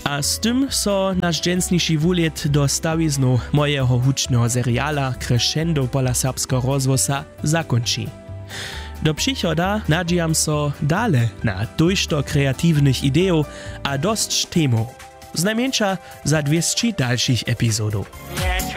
A z tym so nasz dżensniejszy wulet do stawiznu mojego hucznego seriala Crescendo pola serbskiego rozwosa zakończy. Do przychoda nadzieram so dale na dojšto kreatywnych ideów a dość temów. Znajmniejsza za 200 dalszych epizodów.